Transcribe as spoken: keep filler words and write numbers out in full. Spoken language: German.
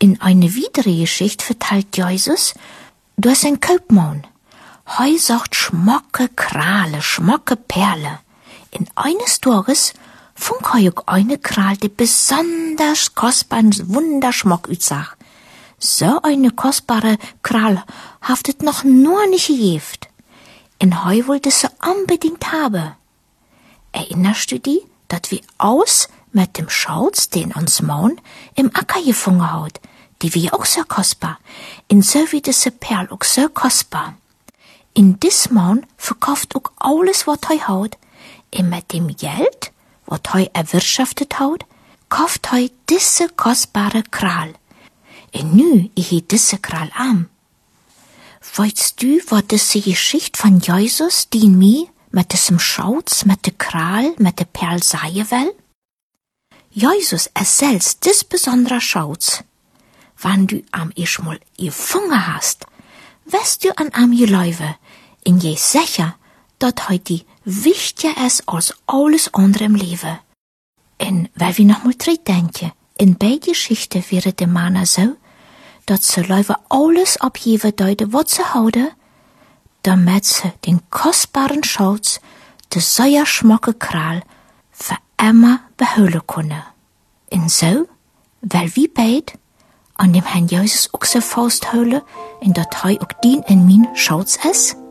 In eine weitere Geschichte verteilt Jesus, du hast ein Kaufmann. Hei sagt schmocke Krale, schmocke Perle. In eines Tages funk hei auch eine Kral, die besonders kostbaren Wunderschmock utsah. So eine kostbare Kral haftet noch nur nicht gegift. In hei wollte sie unbedingt haben. Erinnerst du dich, dat wir aus mit dem Schauz, den uns Maun im Acker gefunden hat, die wie auch so kostbar, in so wie diese Perl auch so kostbar. In dis Maun verkauft auch alles, wat hei haut, und mit dem Geld, wat hei erwirtschaftet haut, kauft hei diese kostbare Kral. Und nu, ich he diese Kral am. Weißt du, wat diese Geschichte von Jesus, die in mir mit diesem Schauz, mit der Kral, mit der Perl sagen will? Jesus erzählt dis besondere Schauz. Wann du am erstmal gefunden hast, wirst du an am Geläufe, in je sicher, dat heute wichtiger ist als alles andere im Leben. Und weil wir noch mal dran denken, in beide Geschichten wäre der Mann so, dat sie Leute alles abgeben deuten, was sie houden, damit sie den kostbaren Schatz, de sehr schmocke Kral, für immer behouden können. Und so, weil wir beid an dem Herrn Jesus auch so festhalten, in dat hei auch dien in min Schatz ist,